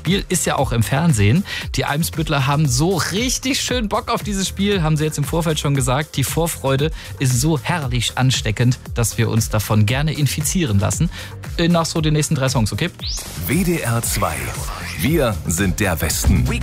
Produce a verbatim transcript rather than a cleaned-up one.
Spiel ist ja auch im Fernsehen. Die Eimsbüttler haben so richtig schön Bock auf dieses Spiel, haben sie jetzt im Vorfeld schon gesagt. Die Vorfreude ist so herrlich ansteckend, dass wir uns davon gerne infizieren lassen. Nach so den nächsten drei Songs, okay? W D R zwei. Wir sind der Westen.